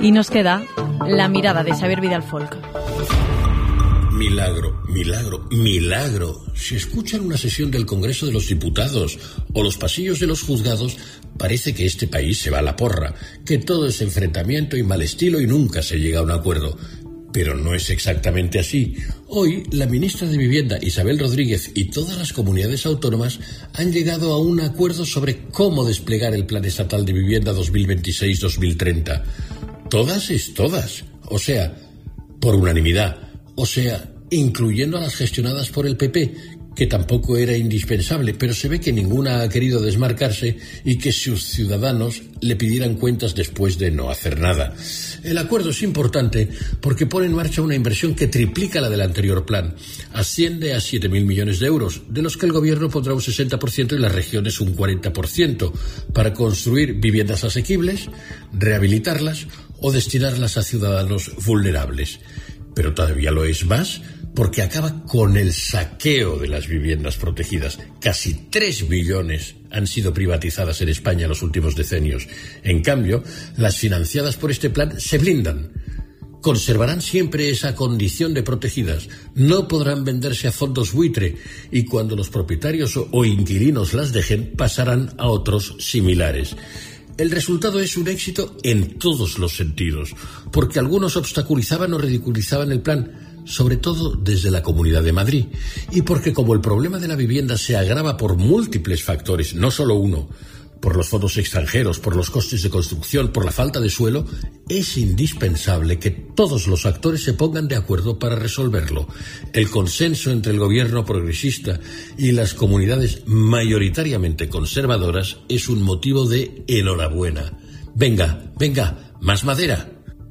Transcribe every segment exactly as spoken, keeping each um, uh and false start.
Y nos queda la mirada de Xavier Vidal Folk. Milagro, milagro, milagro. Si escuchan una sesión del Congreso de los Diputados o los pasillos de los juzgados, parece que este país se va a la porra, que todo es enfrentamiento y mal estilo y nunca se llega a un acuerdo. Pero no es exactamente así. Hoy, la ministra de Vivienda, Isabel Rodríguez, y todas las comunidades autónomas han llegado a un acuerdo sobre cómo desplegar el Plan Estatal de Vivienda dos mil veintiséis dos mil treinta. Todas es todas. O sea, por unanimidad. O sea, incluyendo a las gestionadas por el P P, que tampoco era indispensable, pero se ve que ninguna ha querido desmarcarse y que sus ciudadanos le pidieran cuentas después de no hacer nada. El acuerdo es importante porque pone en marcha una inversión que triplica la del anterior plan. Asciende a siete mil millones de euros, de los que el gobierno pondrá un sesenta por ciento y las regiones un cuarenta por ciento, para construir viviendas asequibles, rehabilitarlas o destinarlas a ciudadanos vulnerables. Pero todavía lo es más porque acaba con el saqueo de las viviendas protegidas. Casi tres millones han sido privatizadas en España en los últimos decenios. En cambio, las financiadas por este plan se blindan. Conservarán siempre esa condición de protegidas. No podrán venderse a fondos buitre y cuando los propietarios o inquilinos las dejen, pasarán a otros similares. El resultado es un éxito en todos los sentidos, porque algunos obstaculizaban o ridiculizaban el plan, sobre todo desde la Comunidad de Madrid, y porque como el problema de la vivienda se agrava por múltiples factores, no solo uno, por los fondos extranjeros, por los costes de construcción, por la falta de suelo, es indispensable que todos los actores se pongan de acuerdo para resolverlo. El consenso entre el gobierno progresista y las comunidades mayoritariamente conservadoras es un motivo de enhorabuena. Venga, venga, más madera.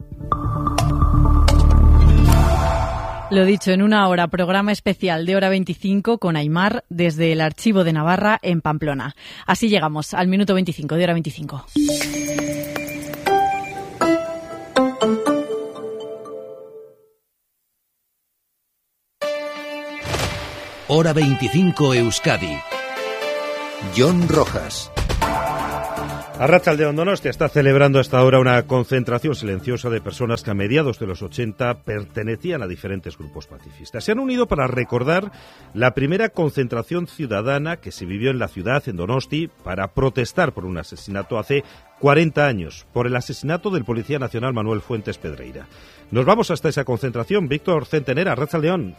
Lo dicho, en una hora, programa especial de Hora veinticinco con Aimar desde el Archivo de Navarra en Pamplona. Así llegamos al minuto veinticinco de Hora veinticinco. Hora veinticinco Euskadi. Jon Rojas. Arratsaldeon, Donostia está celebrando hasta ahora una concentración silenciosa de personas que a mediados de los ochenta pertenecían a diferentes grupos pacifistas. Se han unido para recordar la primera concentración ciudadana que se vivió en la ciudad, en Donosti, para protestar por un asesinato hace cuarenta años, por el asesinato del policía nacional Manuel Fuentes Pedreira. Nos vamos hasta esa concentración. Víctor Centenera, Arratsaldeon.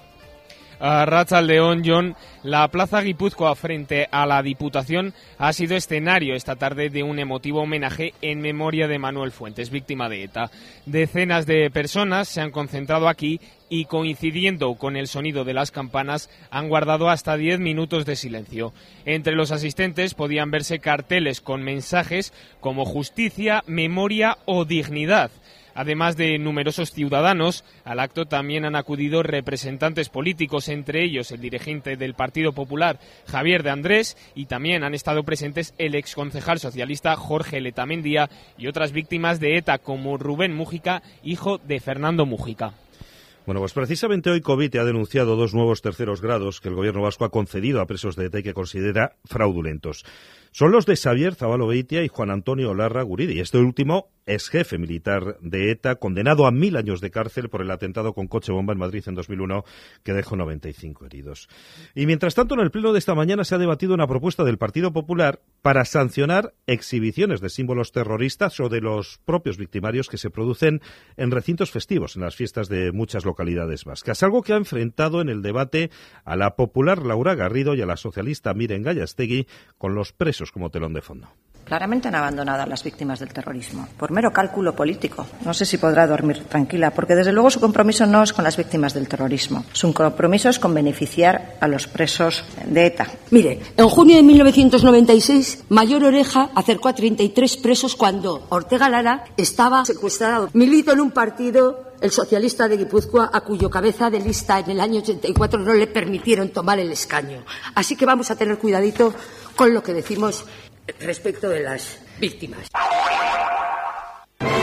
Arratsaldeon, Jon. La Plaza Guipúzcoa frente a la Diputación ha sido escenario esta tarde de un emotivo homenaje en memoria de Manuel Fuentes, víctima de ETA. Decenas de personas se han concentrado aquí y, coincidiendo con el sonido de las campanas, han guardado hasta diez minutos de silencio. Entre los asistentes podían verse carteles con mensajes como justicia, memoria o dignidad. Además de numerosos ciudadanos, al acto también han acudido representantes políticos, entre ellos el dirigente del Partido Popular, Javier de Andrés, y también han estado presentes el exconcejal socialista Jorge Letamendia y otras víctimas de ETA como Rubén Mújica, hijo de Fernando Mújica. Bueno, pues precisamente hoy Covite ha denunciado dos nuevos terceros grados que el gobierno vasco ha concedido a presos de ETA y que considera fraudulentos. Son los de Xavier Zabalo Beitia y Juan Antonio Olarra Guridi. Este último es jefe militar de ETA, condenado a mil años de cárcel por el atentado con coche bomba en Madrid en dos mil uno, que dejó noventa y cinco heridos. Y mientras tanto, en el pleno de esta mañana se ha debatido una propuesta del Partido Popular para sancionar exhibiciones de símbolos terroristas o de los propios victimarios que se producen en recintos festivos, en las fiestas de muchas localidades vascas. Algo que ha enfrentado en el debate a la popular Laura Garrido y a la socialista Miren Gallastegui, con los presos como telón de fondo. Claramente han abandonado a las víctimas del terrorismo, por mero cálculo político. No sé si podrá dormir tranquila, porque desde luego su compromiso no es con las víctimas del terrorismo. Su compromiso es con beneficiar a los presos de ETA. Mire, en junio de mil novecientos noventa y seis, Mayor Oreja acercó a treinta y tres presos cuando Ortega Lara estaba secuestrado. Milito en un partido, el socialista de Guipúzcoa, a cuyo cabeza de lista en el año ochenta y cuatro no le permitieron tomar el escaño. Así que vamos a tener cuidadito con lo que decimos respecto de las víctimas.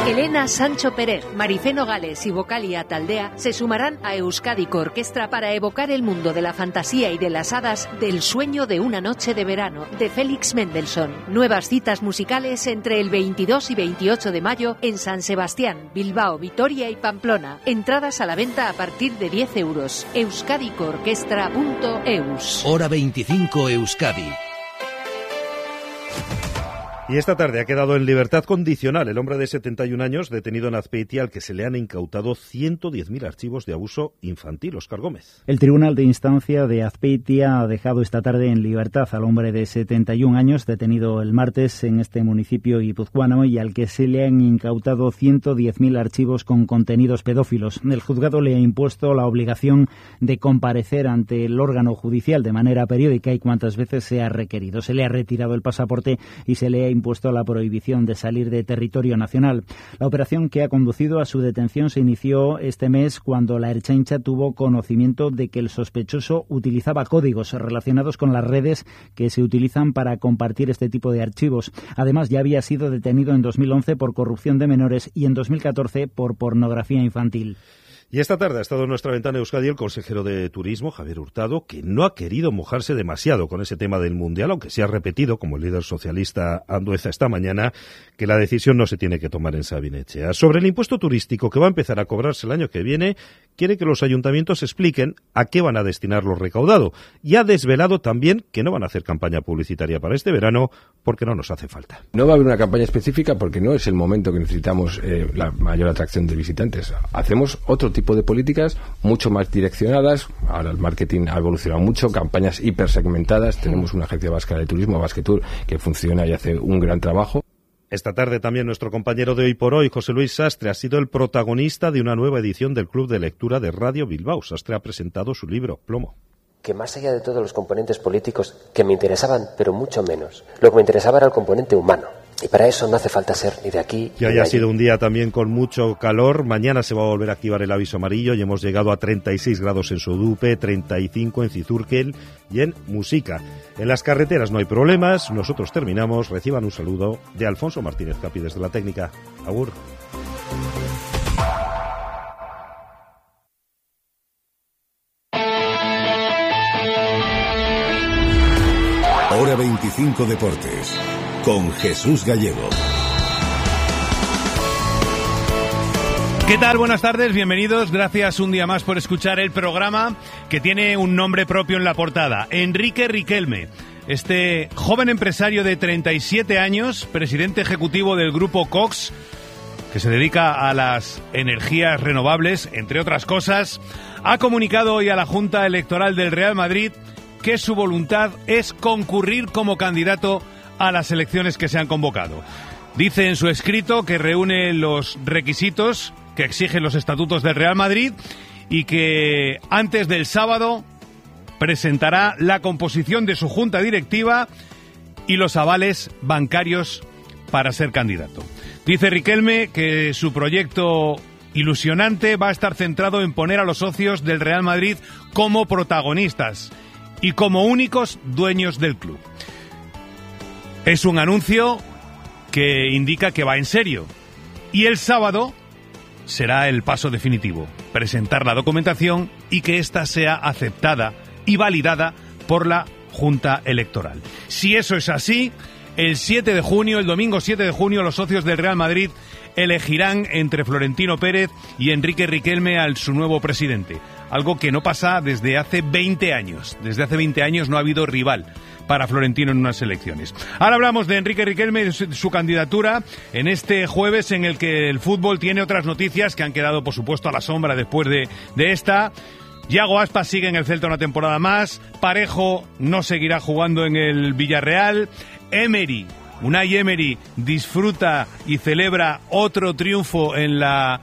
Elena Sancho Pérez, Marifé Nogales y Vocalia Taldea se sumarán a Euskadiko Orquestra para evocar el mundo de la fantasía y de las hadas del Sueño de una noche de verano, de Félix Mendelssohn. Nuevas citas musicales entre el veintidós y veintiocho de mayo en San Sebastián, Bilbao, Vitoria y Pamplona. Entradas a la venta a partir de diez euros. euskadiko orquestra punto eus. Hora veinticinco Euskadi. Y esta tarde ha quedado en libertad condicional el hombre de setenta y un años detenido en Azpeitia, al que se le han incautado ciento diez mil archivos de abuso infantil. Óscar Gómez. El Tribunal de Instancia de Azpeitia ha dejado esta tarde en libertad al hombre de setenta y un años detenido el martes en este municipio guipuzcoano y al que se le han incautado ciento diez mil archivos con contenidos pedófilos. El juzgado le ha impuesto la obligación de comparecer ante el órgano judicial de manera periódica y cuantas veces sea requerido. Se le ha retirado el pasaporte y se le ha impuesto la prohibición de salir de territorio nacional. La operación que ha conducido a su detención se inició este mes cuando la Ertzaintza tuvo conocimiento de que el sospechoso utilizaba códigos relacionados con las redes que se utilizan para compartir este tipo de archivos. Además, ya había sido detenido en dos mil once por corrupción de menores y en dos mil catorce por pornografía infantil. Y esta tarde ha estado en nuestra ventana Euskadi el consejero de Turismo, Javier Hurtado, que no ha querido mojarse demasiado con ese tema del Mundial, aunque se ha repetido, como el líder socialista Andueza esta mañana, que la decisión no se tiene que tomar en Sabin-Etxea. Sobre el impuesto turístico que va a empezar a cobrarse el año que viene, quiere que los ayuntamientos expliquen a qué van a destinar lo recaudado. Y ha desvelado también que no van a hacer campaña publicitaria para este verano porque no nos hace falta. No va a haber una campaña específica porque no es el momento que necesitamos eh, la mayor atracción de visitantes. Hacemos otro tipo tipo de políticas mucho más direccionadas. Ahora el marketing ha evolucionado mucho, campañas hipersegmentadas. Tenemos una agencia vasca de turismo, Basquetour, que funciona y hace un gran trabajo. Esta tarde también nuestro compañero de Hoy por Hoy, José Luis Sastre, ha sido el protagonista de una nueva edición del Club de Lectura de Radio Bilbao. Sastre ha presentado su libro, Plomo. Que más allá de todos los componentes políticos que me interesaban, pero mucho menos, lo que me interesaba era el componente humano. Y para eso no hace falta ser ni de aquí que ni haya de sido un día también con mucho calor. Mañana se va a volver a activar el aviso amarillo y hemos llegado a treinta y seis grados en Sodupe, treinta y cinco en Cizurkel y en Musica. En las carreteras no hay problemas. Nosotros terminamos. Reciban un saludo de Alfonso Martínez Capi desde la técnica. Agur. Hora veinticinco Deportes con Jesús Gallego. ¿Qué tal? Buenas tardes, bienvenidos. Gracias un día más por escuchar el programa que tiene un nombre propio en la portada. Enrique Riquelme, este joven empresario de treinta y siete años, presidente ejecutivo del grupo Cox, que se dedica a las energías renovables, entre otras cosas, ha comunicado hoy a la Junta Electoral del Real Madrid que su voluntad es concurrir como candidato a las elecciones que se han convocado. Dice en su escrito que reúne los requisitos que exigen los estatutos del Real Madrid y que antes del sábado presentará la composición de su junta directiva y los avales bancarios para ser candidato. Dice Riquelme que su proyecto ilusionante va a estar centrado en poner a los socios del Real Madrid como protagonistas y como únicos dueños del club. Es un anuncio que indica que va en serio. Y el sábado será el paso definitivo, presentar la documentación y que ésta sea aceptada y validada por la Junta Electoral. Si eso es así, el siete de junio, el domingo siete de junio, los socios del Real Madrid elegirán entre Florentino Pérez y Enrique Riquelme al su nuevo presidente. Algo que no pasa desde hace veinte años. Desde hace veinte años no ha habido rival para Florentino en unas elecciones. Ahora hablamos de Enrique Riquelme y de su, su candidatura en este jueves en el que el fútbol tiene otras noticias que han quedado, por supuesto, a la sombra después de, de esta. Yago Aspas sigue en el Celta una temporada más. Parejo no seguirá jugando en el Villarreal. Emery, Unai Emery, disfruta y celebra otro triunfo en la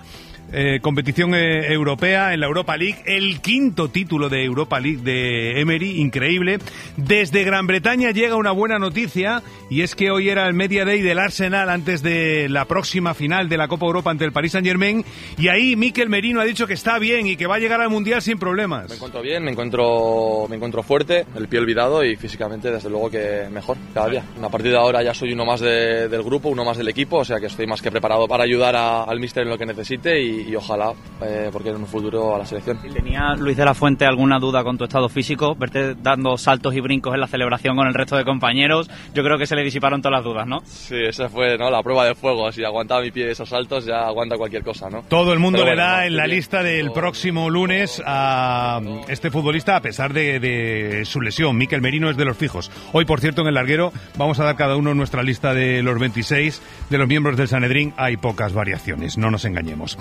eh, competición eh, europea, en la Europa League, el quinto título de Europa League de Emery, increíble. Desde Gran Bretaña llega una buena noticia, y es que hoy era el Media Day del Arsenal antes de la próxima final de la Copa Europa ante el Paris Saint-Germain, y ahí Mikel Merino ha dicho que está bien y que va a llegar al Mundial sin problemas. Me encuentro bien, me encuentro, me encuentro fuerte, el pie olvidado y físicamente desde luego que mejor cada día. A partir de ahora ya soy uno más de, del grupo, uno más del equipo, o sea que estoy más que preparado para ayudar a, al míster en lo que necesite y, y ojalá, eh, porque en un futuro a la selección. ¿Tenía Luis de la Fuente alguna duda con tu estado físico? Verte dando saltos y brincos en la celebración con el resto de compañeros, yo creo que se le disiparon todas las dudas, ¿no? Sí, esa fue, ¿no?, la prueba de fuego. Si aguantaba mi pie esos saltos, ya aguanta cualquier cosa, ¿no? Todo el mundo Pero le bueno, da no, en la bien. lista del próximo lunes a este futbolista, a pesar de, de su lesión. Mikel Merino es de los fijos. Hoy, por cierto, en el larguero vamos a dar cada uno nuestra lista de los veintiséis de los miembros del Sanedrín. Hay pocas variaciones, no nos engañemos.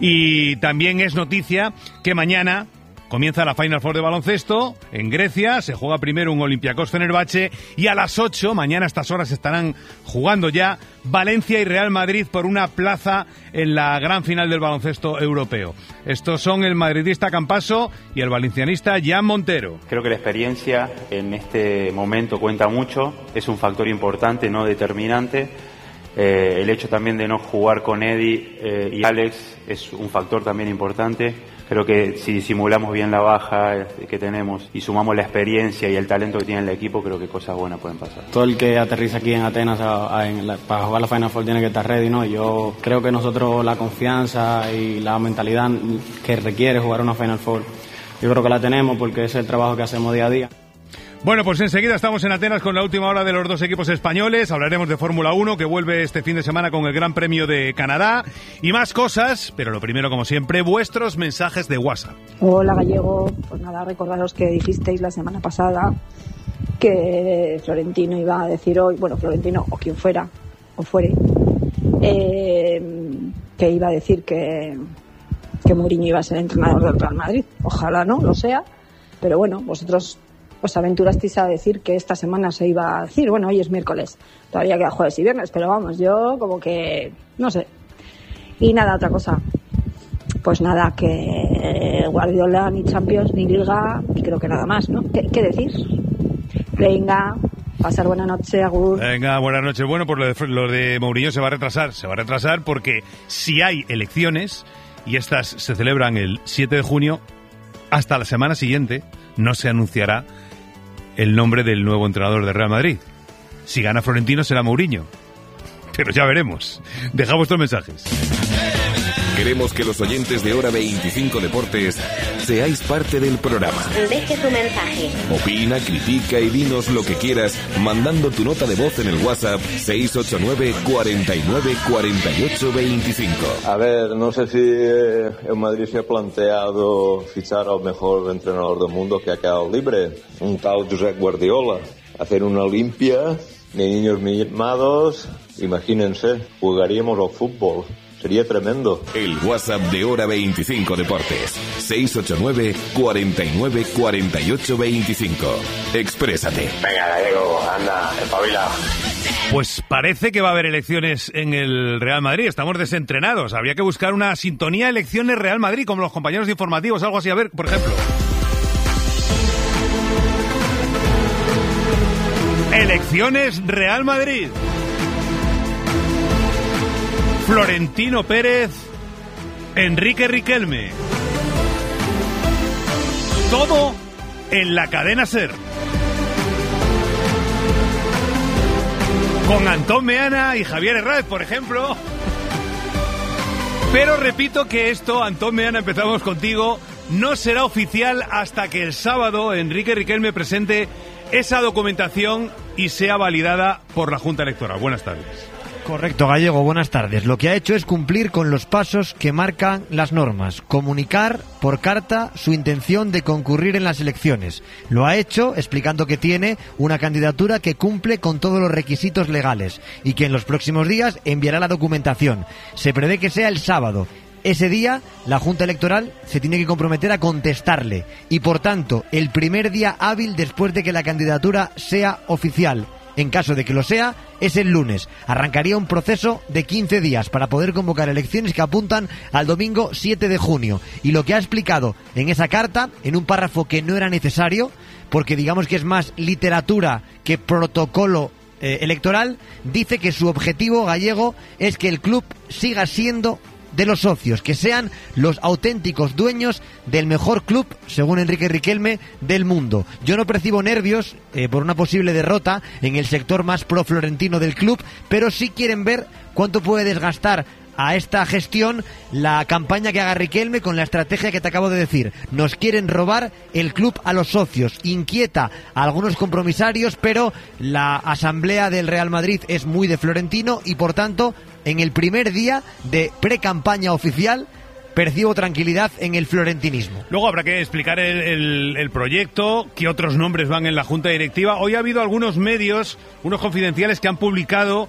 Y también es noticia que mañana comienza la Final Four de baloncesto en Grecia, se juega primero un Olympiacos Fenerbahce y a las ocho, mañana a estas horas estarán jugando ya Valencia y Real Madrid por una plaza en la gran final del baloncesto europeo. Estos son el madridista Campaso y el valencianista Jan Montero. Creo que la experiencia en este momento cuenta mucho, es un factor importante, no determinante. Eh, el hecho también de no jugar con Eddie eh, y Alex es un factor también importante. Creo que si disimulamos bien la baja que tenemos y sumamos la experiencia y el talento que tiene el equipo, creo que cosas buenas pueden pasar. Todo el que aterriza aquí en Atenas a, a, en la, para jugar la Final Four tiene que estar ready, ¿no? Yo creo que nosotros la confianza y la mentalidad que requiere jugar una Final Four, yo creo que la tenemos porque es el trabajo que hacemos día a día. Bueno, pues enseguida estamos en Atenas con la última hora de los dos equipos españoles. Hablaremos de Fórmula uno, que vuelve este fin de semana con el Gran Premio de Canadá. Y más cosas, pero lo primero, como siempre, vuestros mensajes de WhatsApp. Hola, Gallego. Pues nada, recordaros que dijisteis la semana pasada que Florentino iba a decir hoy, bueno, Florentino o quien fuera, o fuere, eh, que iba a decir que, que Mourinho iba a ser entrenador del Real Madrid. Ojalá no lo sea, pero bueno, vosotros os aventurasteis a decir que esta semana se iba a decir. Bueno, hoy es miércoles, todavía queda jueves y viernes, pero vamos, yo como que no sé. Y nada, otra cosa, pues nada, que Guardiola ni Champions ni Liga y creo que nada más, ¿no? ¿Qué, qué decir? Venga, pasar buena noche, agur. Venga, buenas noches. Bueno, pues lo de, lo de Mourinho se va a retrasar, se va a retrasar porque si hay elecciones y estas se celebran el siete de junio, hasta la semana siguiente no se anunciará el nombre del nuevo entrenador de Real Madrid. Si gana Florentino será Mourinho. Pero ya veremos. Deja vuestros mensajes. Queremos que los oyentes de Hora veinticinco Deportes seáis parte del programa. Deje tu mensaje. Opina, critica y dinos lo que quieras mandando tu nota de voz en el WhatsApp seis ocho nueve, cuarenta y nueve, cuarenta y ocho, veinticinco. A ver, no sé si eh, el Madrid se ha planteado fichar al mejor entrenador del mundo que ha quedado libre, un tal Josep Guardiola, hacer una limpia de niños mimados. Imagínense, jugaríamos al fútbol. Sería tremendo. El WhatsApp de Hora veinticinco Deportes. seis ocho nueve, cuarenta y nueve, cuarenta y ocho, veinticinco. Exprésate. Venga, Gallego, anda, espabila. Pues parece que va a haber elecciones en el Real Madrid. Estamos desentrenados. Habría que buscar una sintonía elecciones Real Madrid, como los compañeros de informativos, algo así. A ver, por ejemplo. Elecciones Real Madrid. Florentino Pérez, Enrique Riquelme. Todo en la cadena SER. Con Antón Meana y Javier Herráez, por ejemplo. Pero repito que esto, Antón Meana, empezamos contigo, no será oficial hasta que el sábado Enrique Riquelme presente esa documentación y sea validada por la Junta Electoral. Buenas tardes. Correcto, Gallego, buenas tardes. Lo que ha hecho es cumplir con los pasos que marcan las normas. Comunicar por carta su intención de concurrir en las elecciones. Lo ha hecho explicando que tiene una candidatura que cumple con todos los requisitos legales y que en los próximos días enviará la documentación. Se prevé que sea el sábado. Ese día, la Junta Electoral se tiene que comprometer a contestarle y, por tanto, el primer día hábil después de que la candidatura sea oficial. en caso de que lo sea, es el lunes. Arrancaría un proceso de quince días para poder convocar elecciones que apuntan al domingo siete de junio. Y lo que ha explicado en esa carta, en un párrafo que no era necesario, porque digamos que es más literatura que protocolo eh, electoral, dice que su objetivo gallego es que el club siga siendo de los socios, que sean los auténticos dueños del mejor club, según Enrique Riquelme, del mundo. Yo no percibo nervios eh, por una posible derrota en el sector más pro-florentino del club, pero sí quieren ver cuánto puede desgastar a esta gestión la campaña que haga Riquelme con la estrategia que te acabo de decir. Nos quieren robar el club a los socios. Inquieta a algunos compromisarios, pero la asamblea del Real Madrid es muy de Florentino y, por tanto, en el primer día de pre-campaña oficial percibo tranquilidad en el florentinismo. Luego habrá que explicar el, el, el proyecto, qué otros nombres van en la junta directiva. Hoy ha habido algunos medios, unos confidenciales, que han publicado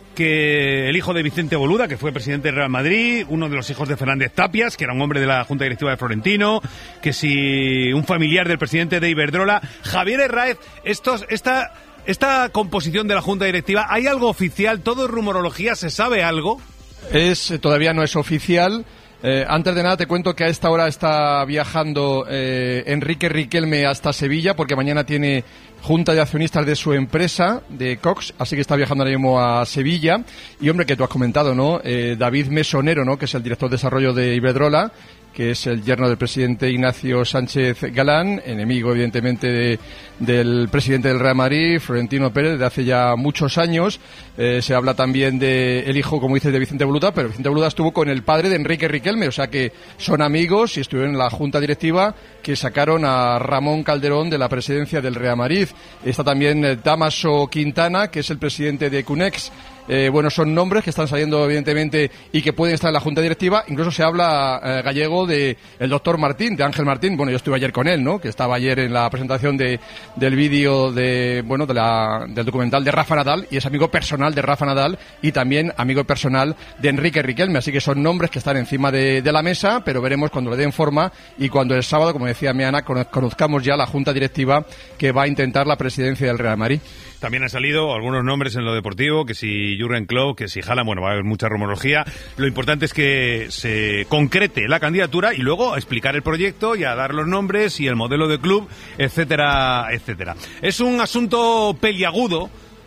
que el hijo de Vicente Boluda, que fue presidente del Real Madrid, uno de los hijos de Fernández Tapias, que era un hombre de la junta directiva de Florentino, que si un familiar del presidente de Iberdrola, Javier Herráez, estos, esta, esta composición de la junta directiva, ¿hay algo oficial? ¿Todo es rumorología? ¿Se sabe algo? Es, todavía no es oficial. Eh, antes de nada te cuento que a esta hora está viajando eh, Enrique Riquelme hasta Sevilla, porque mañana tiene junta de accionistas de su empresa, de Cox, así que está viajando ahora mismo a Sevilla. Y hombre, que tú has comentado, ¿no? Eh, David Mesonero, ¿no? Que es el director de desarrollo de Iberdrola, que es el yerno del presidente Ignacio Sánchez Galán, enemigo evidentemente de, del presidente del Real Madrid, Florentino Pérez, de hace ya muchos años. Eh, se habla también de el hijo, como dices, de Vicente Boluda, pero Vicente Boluda estuvo con el padre de Enrique Riquelme, o sea que son amigos y estuvieron en la junta directiva que sacaron a Ramón Calderón de la presidencia del Real Madrid. Está también eh, Damaso Quintana, que es el presidente de Cunex. Eh, bueno, son nombres que están saliendo evidentemente y que pueden estar en la junta directiva. Incluso se habla eh, gallego de el doctor Martín, de Ángel Martín. Bueno, yo estuve ayer con él, ¿no? Que estaba ayer en la presentación de del vídeo de bueno de la del documental de Rafa Nadal, y es amigo personal de Rafa Nadal y también amigo personal de Enrique Riquelme. Así que son nombres que están encima de, de la mesa, pero veremos cuando le den forma y cuando el sábado, como decía Meana, conozcamos ya la junta directiva que va a intentar la presidencia del Real Madrid. También han salido algunos nombres en lo deportivo, que si Jürgen Klopp, que si Haaland, bueno, va a haber mucha rumorología. Lo importante es que se concrete la candidatura y luego a explicar el proyecto y a dar los nombres y el modelo de club, etcétera, etcétera. Es un asunto peliagudo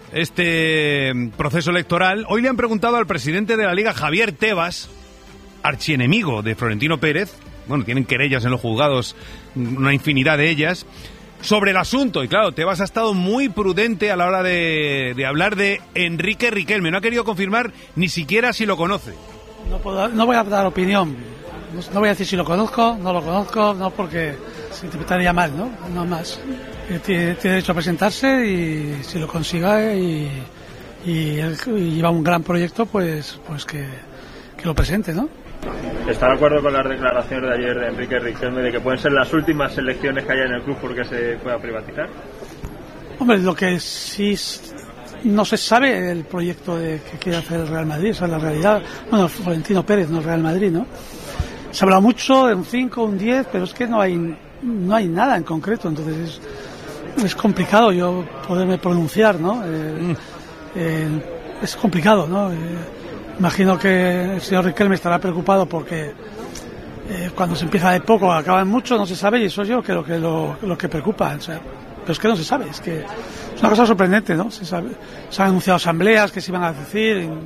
este proceso electoral. Hoy le han preguntado al presidente de la Liga, Javier Tebas, archienemigo de Florentino Pérez, bueno, tienen querellas en los juzgados, una infinidad de ellas, sobre el asunto. Y claro, Tebas ha estado muy prudente a la hora de, de hablar de Enrique Riquelme. No ha querido confirmar ni siquiera si lo conoce. No, puedo, no voy a dar opinión. No, no voy a decir si lo conozco, no lo conozco, no, porque se interpretaría mal, ¿no? No más. Tiene, tiene derecho a presentarse y si lo consiga y, y, él, y lleva un gran proyecto, pues, pues que, que lo presente, ¿no? ¿Está de acuerdo con las declaraciones de ayer de Enrique Riquelme de que pueden ser las últimas elecciones que haya en el club porque se pueda privatizar? Hombre, lo que sí no se sabe el proyecto de que quiere hacer el Real Madrid, esa es la realidad. Bueno, Florentino Pérez, no el Real Madrid, ¿no? Se ha hablado mucho de un cinco, un diez, pero es que no hay no hay nada en concreto, entonces es, es complicado yo poderme pronunciar, ¿no? Eh, mm. eh, es complicado, ¿no? Eh, Imagino que el señor Riquelme estará preocupado porque eh, cuando se empieza de poco acaban mucho, no se sabe, y eso yo creo que lo, lo que preocupa. O sea, pero es que no se sabe, es que es una cosa sorprendente, ¿no? Se, sabe, se han anunciado asambleas que se iban a decir. Y...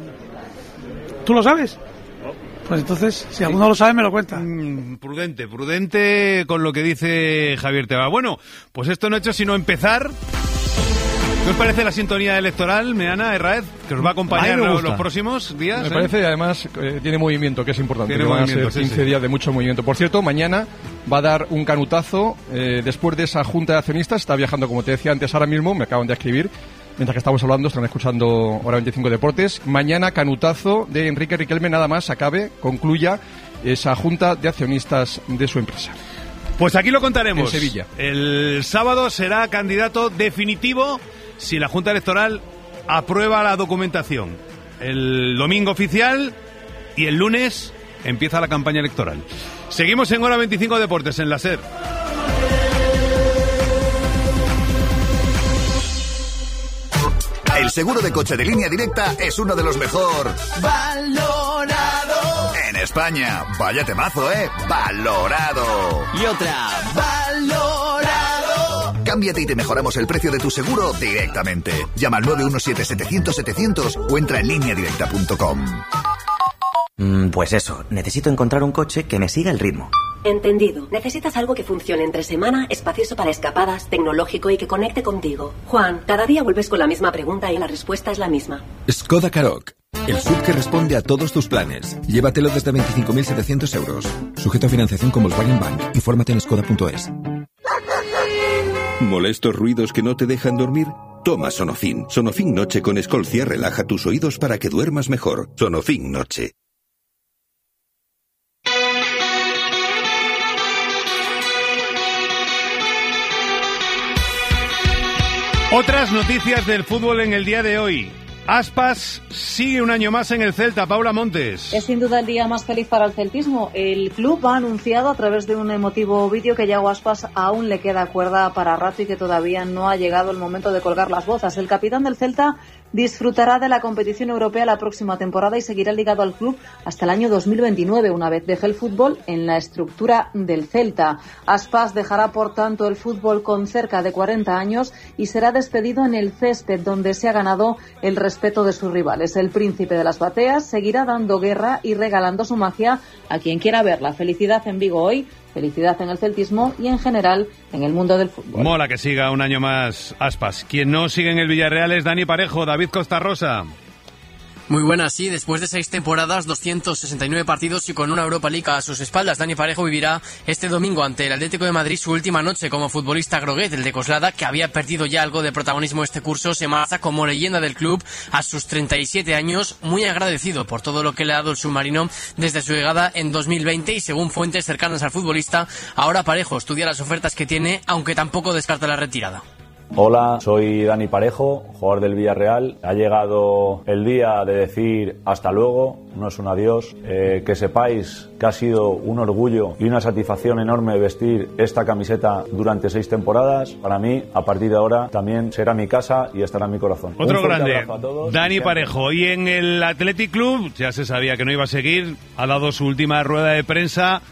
¿Tú lo sabes? Pues entonces, si alguno lo sabe, me lo cuenta. Mm, prudente, prudente con lo que dice Javier Tebas. Bueno, pues esto no ha hecho sino empezar. ¿Qué os parece la sintonía electoral, Meana, Herráez, que os va a acompañar los, los próximos días? Me ¿eh? parece, y además eh, tiene movimiento, que es importante, que van a ser quince sí, sí. días de mucho movimiento. Por cierto, mañana va a dar un canutazo, eh, después de esa junta de accionistas, está viajando, como te decía antes, ahora mismo, me acaban de escribir, mientras que estamos hablando, están escuchando Hora veinticinco Deportes. Mañana canutazo de Enrique Riquelme, nada más acabe, concluya esa junta de accionistas de su empresa. Pues aquí lo contaremos. En Sevilla. El sábado será candidato definitivo si la Junta Electoral aprueba la documentación. El domingo oficial y el lunes empieza la campaña electoral. Seguimos en Hora veinticinco Deportes, en la SER. El seguro de coche de Línea Directa es uno de los mejor valorado en España. Vaya temazo, ¿eh? Valorado. Y otra, valorado. Cámbiate y te mejoramos el precio de tu seguro directamente. Llama al nueve uno siete, setecientos, setecientos o entra en línea directa punto com. Mm, pues eso, necesito encontrar un coche que me siga el ritmo. Entendido. Necesitas algo que funcione entre semana, espacioso para escapadas, tecnológico y que conecte contigo. Juan, cada día vuelves con la misma pregunta y la respuesta es la misma. Skoda Karoq, el S U V que responde a todos tus planes. Llévatelo desde veinticinco mil setecientos euros. Sujeto a financiación con Volkswagen Bank. Infórmate en skoda punto es. ¿Molestos ruidos que no te dejan dormir? Toma Sonofin. Sonofin Noche con Escolcia relaja tus oídos para que duermas mejor. Sonofin Noche. Otras noticias del fútbol en el día de hoy. Aspas sigue un año más en el Celta. Paula Montes. Es sin duda el día más feliz para el celtismo. El club ha anunciado a través de un emotivo vídeo que Yago Aspas aún le queda cuerda para rato y que todavía no ha llegado el momento de colgar las botas. El capitán del Celta disfrutará de la competición europea la próxima temporada y seguirá ligado al club hasta el año dos mil veintinueve, una vez deje el fútbol en la estructura del Celta. Aspas dejará, por tanto, el fútbol con cerca de cuarenta años y será despedido en el césped, donde se ha ganado el respeto de sus rivales. El príncipe de las bateas seguirá dando guerra y regalando su magia a quien quiera verla. Felicidad en Vigo hoy, felicidad en el celtismo y en general en el mundo del fútbol. Mola que siga un año más Aspas. Quien no sigue en el Villarreal es Dani Parejo. David Costa Rosa. Muy buenas, sí, después de seis temporadas, doscientos sesenta y nueve partidos y con una Europa League a sus espaldas, Dani Parejo vivirá este domingo ante el Atlético de Madrid su última noche como futbolista groguet. El de Coslada, que había perdido ya algo de protagonismo este curso, se marcha como leyenda del club a sus treinta y siete años, muy agradecido por todo lo que le ha dado el submarino desde su llegada en dos mil veinte, y según fuentes cercanas al futbolista, ahora Parejo estudia las ofertas que tiene, aunque tampoco descarta la retirada. Hola, soy Dani Parejo, jugador del Villarreal. Ha llegado el día de decir hasta luego, no es un adiós. Eh, que sepáis que ha sido un orgullo y una satisfacción enorme vestir esta camiseta durante seis temporadas. Para mí, a partir de ahora, también será mi casa y estará en mi corazón. Otro grande, Dani Parejo. Y en el Athletic Club, ya se sabía que no iba a seguir, ha dado su última rueda de prensa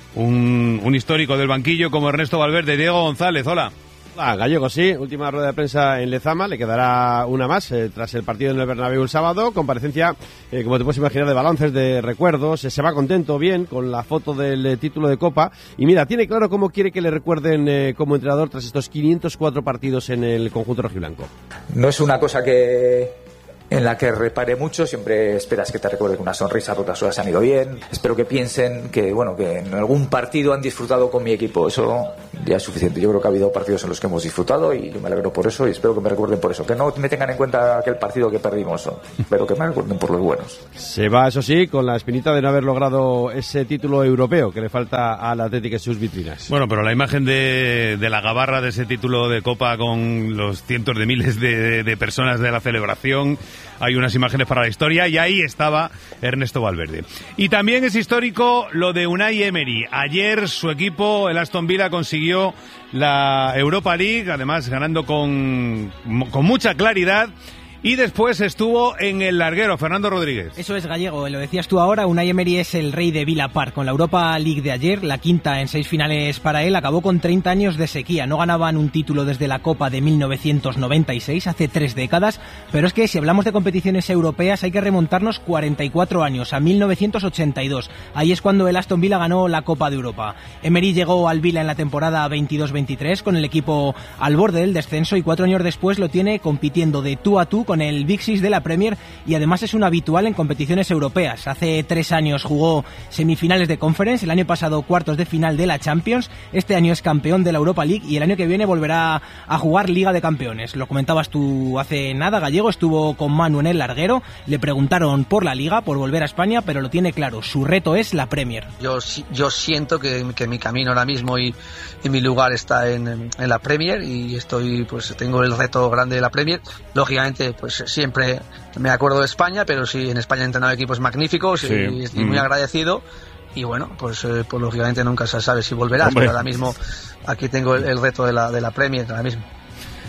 un, un histórico del banquillo como Ernesto Valverde. Diego González, hola. Ah, Gallego, sí, última rueda de prensa en Lezama, le quedará una más eh, tras el partido en el Bernabéu el sábado, comparecencia, eh, como te puedes imaginar, de balances, de recuerdos, eh, se va contento, bien, con la foto del eh, título de Copa, y mira, tiene claro cómo quiere que le recuerden eh, como entrenador tras estos quinientos cuatro partidos en el conjunto rojiblanco. No es una cosa que... en la que repare mucho, siempre esperas que te recuerden con una sonrisa, porque las horas han ido bien. Espero que piensen que, bueno, que en algún partido han disfrutado con mi equipo, eso ya es suficiente. Yo creo que ha habido partidos en los que hemos disfrutado y yo me alegro por eso y espero que me recuerden por eso. Que no me tengan en cuenta aquel partido que perdimos, pero que me recuerden por los buenos. Se va, eso sí, con la espinita de no haber logrado ese título europeo que le falta al Atlético en sus vitrinas. Bueno, pero la imagen de, de la gabarra de ese título de Copa con los cientos de miles de, de, de personas de la celebración, hay unas imágenes para la historia y ahí estaba Ernesto Valverde. Y también es histórico lo de Unai Emery. Ayer su equipo, el Aston Villa, consiguió la Europa League, además ganando con, con mucha claridad. Y después estuvo en el larguero, Fernando Rodríguez. Eso es, Gallego, lo decías tú ahora, Unai Emery es el rey de Villa Park. Con la Europa League de ayer, la quinta en seis finales para él, acabó con treinta años de sequía. No ganaban un título desde la Copa de mil novecientos noventa y seis, hace tres décadas, pero es que si hablamos de competiciones europeas hay que remontarnos cuarenta y cuatro años, a mil novecientos ochenta y dos. Ahí es cuando el Aston Villa ganó la Copa de Europa. Emery llegó al Villa en la temporada veintidós veintitrés con el equipo al borde del descenso y cuatro años después lo tiene compitiendo de tú a tú con el Big Six de la Premier y además es un habitual en competiciones europeas. Hace tres años jugó semifinales de Conference, el año pasado cuartos de final de la Champions, este año es campeón de la Europa League y el año que viene volverá a jugar Liga de Campeones. Lo comentabas tú hace nada, Gallego, estuvo con Manu en el larguero, le preguntaron por la Liga, por volver a España, pero lo tiene claro, su reto es la Premier. Yo, yo siento que, que mi camino ahora mismo y, y mi lugar está en, en la Premier y estoy, pues tengo el reto grande de la Premier. Lógicamente, pues sí, siempre me acuerdo de España, pero sí, en España he entrenado equipos magníficos sí. y estoy mm. muy agradecido. Y bueno, pues, eh, pues lógicamente nunca se sabe si volverás, Hombre. pero ahora mismo aquí tengo el, el reto de la, de la Premier ahora mismo.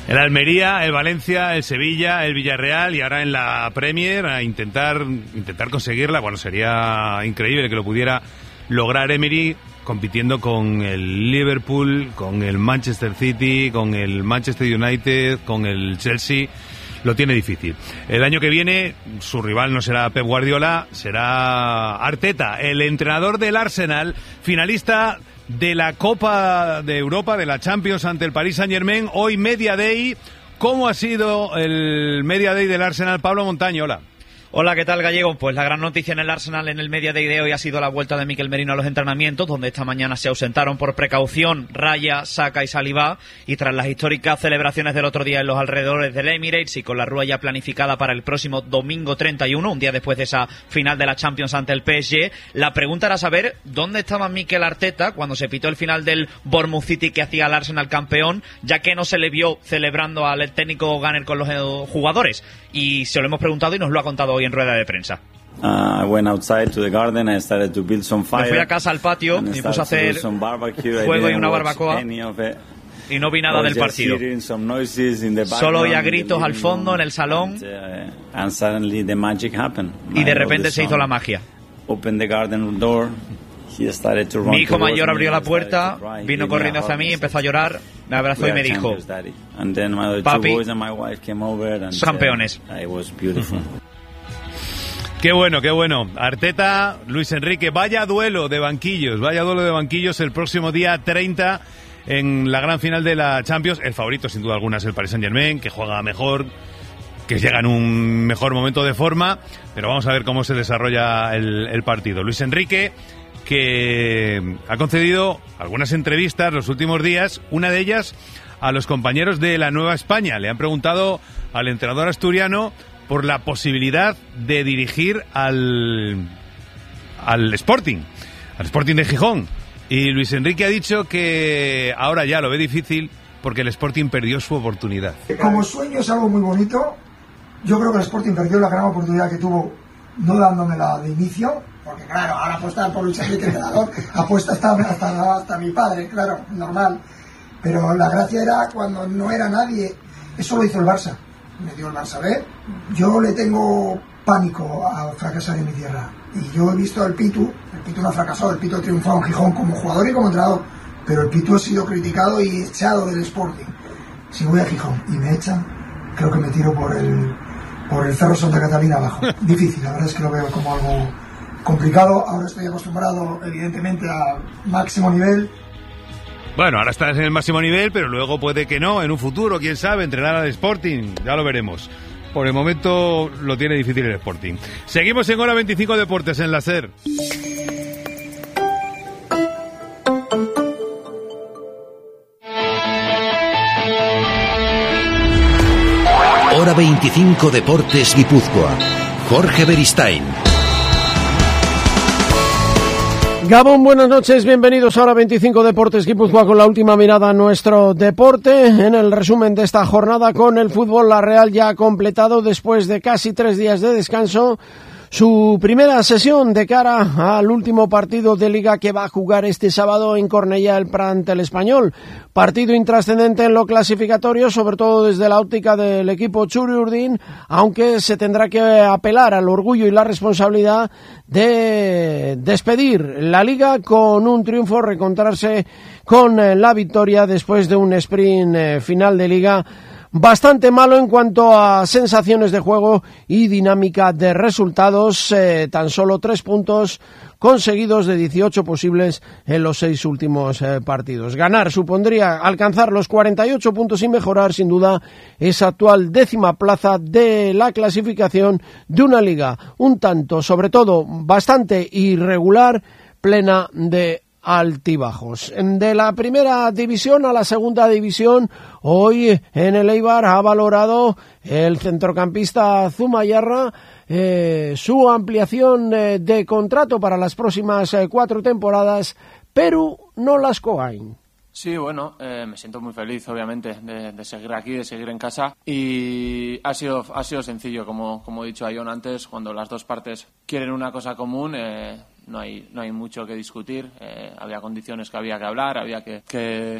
El Almería, el Valencia, el Sevilla, el Villarreal y ahora en la Premier a intentar intentar conseguirla. Bueno, sería increíble que lo pudiera lograr Emery compitiendo con el Liverpool, con el Manchester City, con el Manchester United, con el Chelsea. Lo tiene difícil. El año que viene su rival no será Pep Guardiola, será Arteta, el entrenador del Arsenal, finalista de la Copa de Europa, de la Champions ante el Paris Saint-Germain. Hoy Media Day. ¿Cómo ha sido el Media Day del Arsenal? Pablo Montaño, hola. Hola, ¿qué tal, Gallego? Pues la gran noticia en el Arsenal en el Media Day de hoy ha sido la vuelta de Mikel Merino a los entrenamientos, donde esta mañana se ausentaron por precaución Raya, Saka y Saliba, y tras las históricas celebraciones del otro día en los alrededores del Emirates y con la rúa ya planificada para el próximo domingo treinta y uno, un día después de esa final de la Champions ante el P S G, la pregunta era saber dónde estaba Mikel Arteta cuando se pitó el final del Bournemouth City que hacía al Arsenal campeón, ya que no se le vio celebrando al técnico Gunner con los jugadores. Y se lo hemos preguntado y nos lo ha contado hoy en rueda de prensa. Uh, I went outside to the garden, I started to build some fire. Me fui a casa al patio y puse a hacer fuego y una barbacoa y no vi nada del partido. Solo oía gritos al fondo en el salón y de repente se hizo la magia. Mi hijo mayor abrió la puerta, vino corriendo hacia mí, empezó a llorar, me abrazó y me dijo: papi, son campeones. Qué bueno, qué bueno. Arteta, Luis Enrique, vaya duelo de banquillos, vaya duelo de banquillos el próximo día treinta en la gran final de la Champions. El favorito, sin duda alguna, es el Paris Saint-Germain, que juega mejor, que llega en un mejor momento de forma, pero vamos a ver cómo se desarrolla el, el partido. Luis Enrique, que ha concedido algunas entrevistas los últimos días, una de ellas a los compañeros de la Nueva España. Le han preguntado al entrenador asturiano por la posibilidad de dirigir al, al Sporting, al Sporting de Gijón. Y Luis Enrique ha dicho que ahora ya lo ve difícil porque el Sporting perdió su oportunidad. Como sueño es algo muy bonito. Yo creo que el Sporting perdió la gran oportunidad que tuvo no dándomela de inicio, porque claro, ahora apostar por Luis Enrique, entrenador, apuesta hasta, hasta, hasta mi padre, claro, normal. Pero la gracia era cuando no era nadie. Eso lo hizo el Barça. Me dio el Barça B. Yo le tengo pánico a fracasar en mi tierra. Y yo he visto al Pitu, el Pitu no ha fracasado, el Pitu ha triunfado en Gijón como jugador y como entrenador, pero el Pitu ha sido criticado y echado del Sporting. Si voy a Gijón y me echan, creo que me tiro por el por el Cerro Santa Catalina abajo. Difícil, la verdad es que lo veo como algo complicado. Ahora estoy acostumbrado, evidentemente, a máximo nivel. Bueno, ahora estás en el máximo nivel, pero luego puede que no, en un futuro, quién sabe, entrenar al Sporting, ya lo veremos. Por el momento lo tiene difícil el Sporting. Seguimos en Hora veinticinco Deportes en la SER. Hora veinticinco Deportes Guipúzcoa. Jorge Beristain. Gabón, buenas noches, bienvenidos a Hora veinticinco Deportes Guipúzcoa con la última mirada a nuestro deporte. En el resumen de esta jornada con el fútbol, la Real ya ha completado después de casi tres días de descanso su primera sesión de cara al último partido de Liga que va a jugar este sábado en Cornellá el Prat ante el Español. Partido intrascendente en lo clasificatorio, sobre todo desde la óptica del equipo Txuri-Urdin, aunque se tendrá que apelar al orgullo y la responsabilidad de despedir la Liga con un triunfo, reencontrarse con la victoria después de un sprint final de Liga bastante malo en cuanto a sensaciones de juego y dinámica de resultados. Eh, tan solo tres puntos conseguidos de dieciocho posibles en los seis últimos eh, partidos. Ganar supondría alcanzar los cuarenta y ocho puntos y mejorar sin duda esa actual décima plaza de la clasificación de una liga un tanto, sobre todo, bastante irregular, plena de altibajos. De la primera división a la segunda división, hoy en el Eibar ha valorado el centrocampista Zumayarra eh, su ampliación eh, de contrato para las próximas eh, cuatro temporadas, pero no las Coain. Sí, bueno, eh, me siento muy feliz, obviamente, de, de seguir aquí, de seguir en casa, y ha sido ha sido sencillo, como, como he dicho a John antes, cuando las dos partes quieren una cosa común, eh, no hay no hay mucho que discutir, eh, había condiciones que había que hablar, había que, que,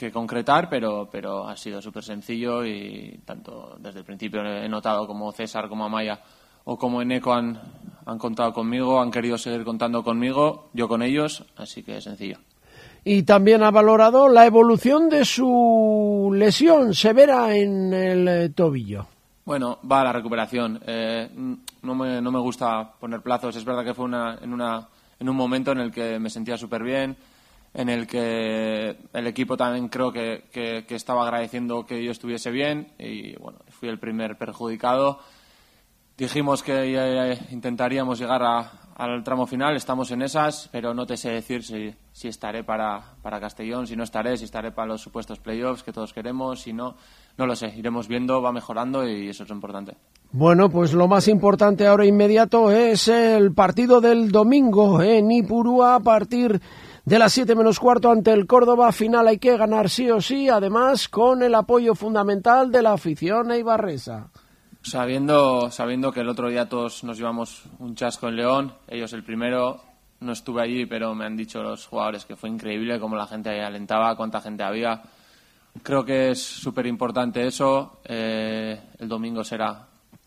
que concretar, pero, pero ha sido súper sencillo y tanto desde el principio he notado como César, como Amaya o como Eneco han, han contado conmigo, han querido seguir contando conmigo, yo con ellos, así que es sencillo. Y también ha valorado la evolución de su lesión severa en el eh, tobillo. Bueno, va a la recuperación. Eh, no, me, no me gusta poner plazos. Es verdad que fue una, en, una, en un momento en el que me sentía súper bien, en el que el equipo también creo que, que, que estaba agradeciendo que yo estuviese bien y bueno, fui el primer perjudicado. Dijimos que eh, intentaríamos llegar a, al tramo final, estamos en esas, pero no te sé decir si, si estaré para, para Castellón, si no estaré, si estaré para los supuestos playoffs que todos queremos, si no, no lo sé, iremos viendo, va mejorando y eso es lo importante. Bueno, pues lo más importante ahora inmediato es el partido del domingo en Ipurúa a partir de las siete menos cuarto ante el Córdoba. Final hay que ganar sí o sí, además con el apoyo fundamental de la afición eibarresa. Sabiendo, sabiendo que el otro día todos nos llevamos un chasco en León, ellos el primero, no estuve allí, pero me han dicho los jugadores que fue increíble cómo la gente ahí alentaba, cuánta gente había. Creo que es súper importante eso. Eh, el domingo será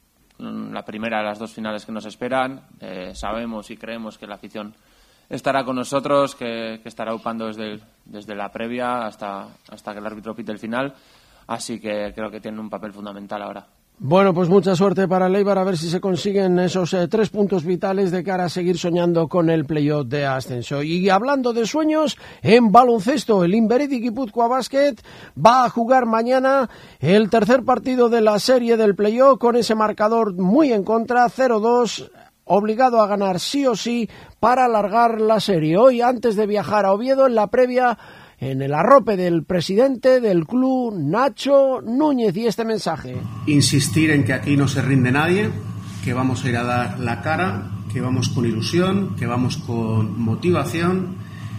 la primera de las dos finales que nos esperan. Eh, sabemos y creemos que la afición estará con nosotros, que, que estará upando desde, el, desde la previa hasta, hasta que el árbitro pite el final. Así que creo que tienen un papel fundamental ahora. Bueno, pues mucha suerte para el Eibar, a ver si se consiguen esos eh, tres puntos vitales de cara a seguir soñando con el playoff de ascenso. Y hablando de sueños, en baloncesto, el Inberedi Gipuzkoa Basket va a jugar mañana el tercer partido de la serie del playoff con ese marcador muy en contra, cero dos, obligado a ganar sí o sí para alargar la serie. Hoy, antes de viajar a Oviedo, en la previa, en el arrope del presidente del club, Nacho Núñez, y este mensaje. Insistir en que aquí no se rinde nadie, que vamos a ir a dar la cara, que vamos con ilusión, que vamos con motivación,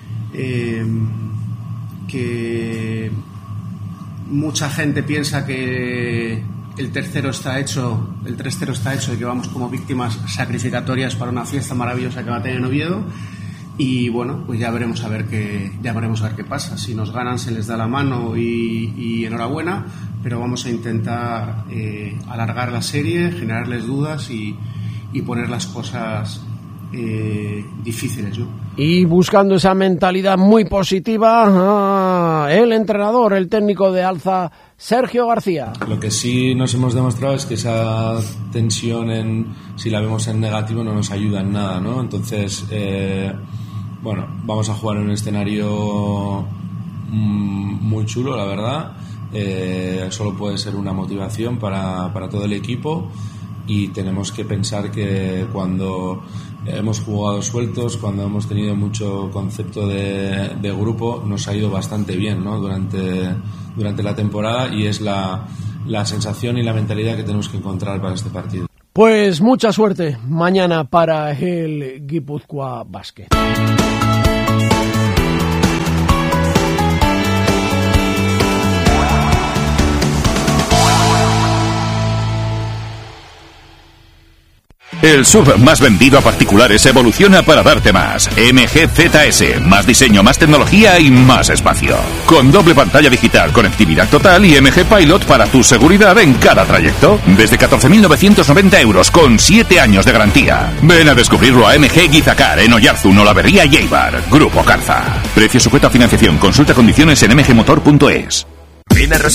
eh, que mucha gente piensa que el tercero está hecho, el tres cero está hecho y que vamos como víctimas sacrificatorias para una fiesta maravillosa que va a tener en Oviedo. Y bueno, pues ya veremos a ver qué, ya veremos a ver qué pasa. Si nos ganan se les da la mano y, y enhorabuena, pero vamos a intentar eh, alargar la serie, generarles dudas y, y poner las cosas eh, difíciles, ¿no? Y buscando esa mentalidad muy positiva, ah, el entrenador, el técnico de Alza, Sergio García. Lo que sí nos hemos demostrado es que esa tensión, en, si la vemos en negativo, no nos ayuda en nada, ¿no? Entonces, eh, bueno, vamos a jugar en un escenario muy chulo, la verdad. Eh, solo puede ser una motivación para, para todo el equipo y tenemos que pensar que cuando hemos jugado sueltos, cuando hemos tenido mucho concepto de, de grupo, nos ha ido bastante bien, ¿no? durante, durante la temporada, y es la, la sensación y la mentalidad que tenemos que encontrar para este partido. Pues mucha suerte mañana para el Gipuzkoa Basket. El S U V más vendido a particulares evoluciona para darte más. M G Z S, más diseño, más tecnología y más espacio. Con doble pantalla digital, conectividad total y M G Pilot para tu seguridad en cada trayecto. Desde catorce mil novecientos noventa euros con siete años de garantía. Ven a descubrirlo a M G Guizacar en Oyarzun, Olavarría y Eibar. Grupo Carza. Precio sujeto a financiación. Consulta condiciones en m g motor punto es.